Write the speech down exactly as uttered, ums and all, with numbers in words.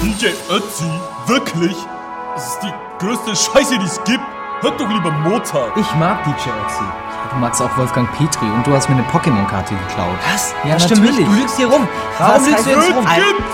D J Ötzi? Wirklich? Das ist die größte Scheiße, die es gibt. Hört doch lieber Mozart. Ich mag D J Ötzi. Du magst auch Wolfgang Petri und du hast mir eine Pokémon-Karte geklaut. Was? Ja, das stimmt nicht. natürlich. Du lügst hier rum. Was Warum lügst heißt du jetzt rum? Gib